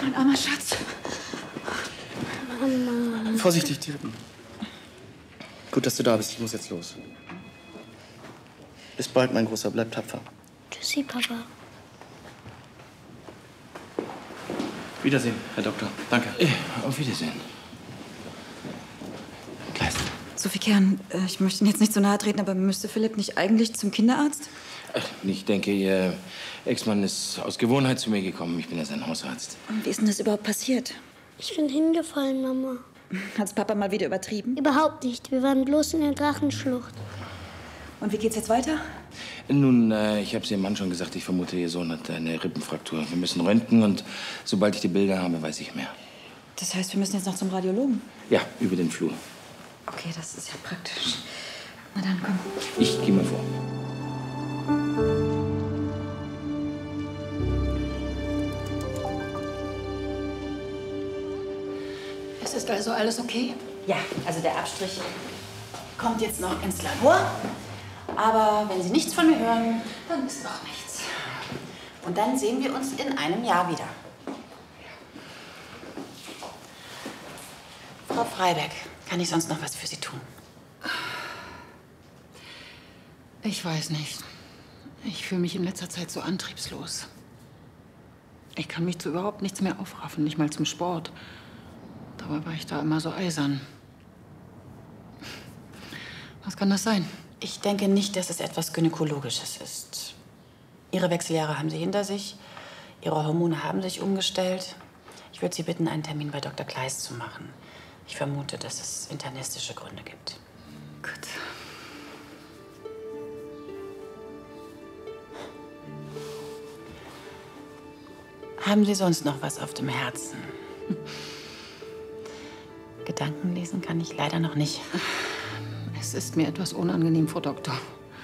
Mein armer Schatz. Mama. Vorsichtig, die Rippen. Gut, dass du da bist. Ich muss jetzt los. Bis bald, mein Großer. Bleib tapfer. Tschüssi, Papa. Wiedersehen, Herr Doktor. Danke. Auf Wiedersehen. Kleist. Sophie Kern, ich möchte Ihnen jetzt nicht so nahe treten, aber müsste Philipp nicht eigentlich zum Kinderarzt? Ich denke, Ihr Ex-Mann ist aus Gewohnheit zu mir gekommen. Ich bin ja sein Hausarzt. Und wie ist denn das überhaupt passiert? Ich bin hingefallen, Mama. Hat's Papa mal wieder übertrieben? Überhaupt nicht. Wir waren bloß in der Drachenschlucht. Und wie geht's jetzt weiter? Nun, ich habe es Ihrem Mann schon gesagt, ich vermute, Ihr Sohn hat eine Rippenfraktur. Wir müssen röntgen und sobald ich die Bilder habe, weiß ich mehr. Das heißt, wir müssen jetzt noch zum Radiologen? Ja, über den Flur. Okay, das ist ja praktisch. Na dann, komm. Ich gehe mal vor. Es ist also alles okay? Ja, also der Abstrich kommt jetzt noch ins Labor. Aber wenn Sie nichts von mir hören, dann ist noch nichts. Und dann sehen wir uns in einem Jahr wieder. Frau Freiberg, kann ich sonst noch was für Sie tun? Ich weiß nicht. Ich fühle mich in letzter Zeit so antriebslos. Ich kann mich zu überhaupt nichts mehr aufraffen, nicht mal zum Sport. Dabei war ich da immer so eisern. Was kann das sein? Ich denke nicht, dass es etwas Gynäkologisches ist. Ihre Wechseljahre haben Sie hinter sich. Ihre Hormone haben sich umgestellt. Ich würde Sie bitten, einen Termin bei Dr. Kleist zu machen. Ich vermute, dass es internistische Gründe gibt. Gut. Haben Sie sonst noch was auf dem Herzen? Gedanken lesen kann ich leider noch nicht. Es ist mir etwas unangenehm, Frau Doktor.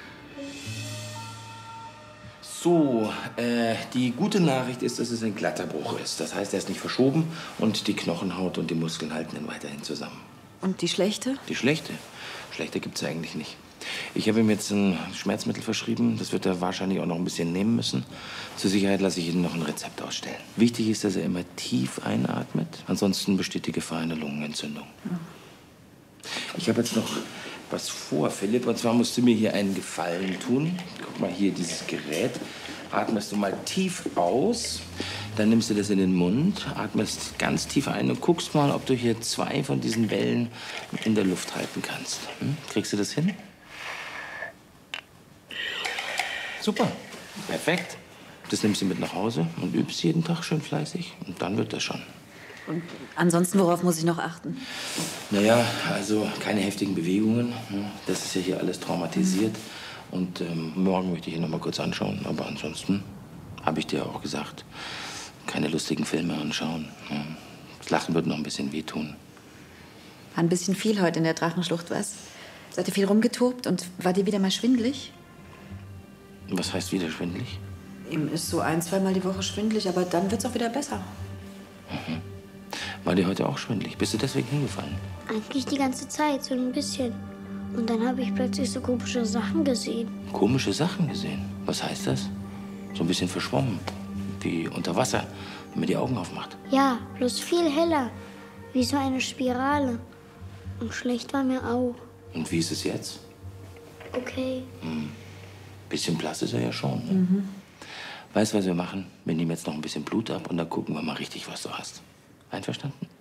So, die gute Nachricht ist, dass es ein glatter Bruch ist. Das heißt, er ist nicht verschoben und die Knochenhaut und die Muskeln halten ihn weiterhin zusammen. Und die schlechte? Die schlechte? Schlechte gibt's eigentlich nicht. Ich habe ihm jetzt ein Schmerzmittel verschrieben. Das wird er wahrscheinlich auch noch ein bisschen nehmen müssen. Zur Sicherheit lasse ich Ihnen noch ein Rezept ausstellen. Wichtig ist, dass er immer tief einatmet. Ansonsten besteht die Gefahr einer Lungenentzündung. Ich habe jetzt noch was vor, Philipp. Und zwar musst du mir hier einen Gefallen tun. Guck mal hier, dieses Gerät. Atmest du mal tief aus. Dann nimmst du das in den Mund, atmest ganz tief ein und guckst mal, ob du hier 2 von diesen Wellen in der Luft halten kannst. Kriegst du das hin? Super. Perfekt. Das nimmst du mit nach Hause und übst jeden Tag schön fleißig. Und dann wird das schon. Und ansonsten, worauf muss ich noch achten? Naja, also keine heftigen Bewegungen. Das ist ja hier alles traumatisiert. Und morgen möchte ich ihn noch mal kurz anschauen. Aber ansonsten habe ich dir auch gesagt, keine lustigen Filme anschauen. Das Lachen wird noch ein bisschen wehtun. War ein bisschen viel heute in der Drachenschlucht, was? Seid ihr viel rumgetobt und war dir wieder mal schwindelig? Was heißt wieder schwindelig? Ihm ist so 1-, 2-mal die Woche schwindelig, aber dann wird's auch wieder besser. War dir heute auch schwindelig? Bist du deswegen hingefallen? Eigentlich die ganze Zeit, so ein bisschen. Und dann habe ich plötzlich so komische Sachen gesehen. Komische Sachen gesehen? Was heißt das? So ein bisschen verschwommen. Wie unter Wasser, wenn man die Augen aufmacht. Ja, bloß viel heller. Wie so eine Spirale. Und schlecht war mir auch. Und wie ist es jetzt? Okay. Bisschen blass ist er ja schon. Ne? Weißt du, was wir machen? Wir nehmen jetzt noch ein bisschen Blut ab und dann gucken wir mal richtig, was du hast. Einverstanden?